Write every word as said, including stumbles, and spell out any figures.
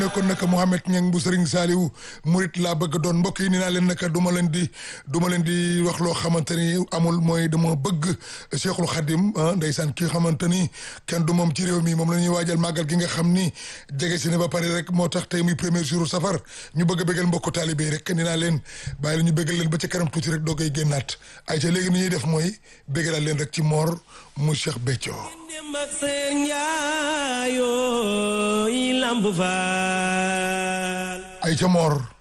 kon nag Mouhamed Niang bu Serigne Saliou murit laa bëgg doon mbokk yi ni naa leen nag duma leen di duma leen di wax loo xamante ni amul mooy dama bëgg Cheikhul Khadim ndeysaan ki xamante ni kenn du moom ci réew mi moom la ñuy waajal màggal gi nga xam ni jege si ne ba pare rek moo tax tey muy premier jour safar ñu bëgg a bëggal mbokku taalibe rek ni naa leen bàyyi la ñu bëggal leen ba ca kanam tuuti rek doo koy génnaat ay ca léegi ni ñuy def mooy bëggalaat leen rek ci Mor mu Cheikh Béthio ay ca Mor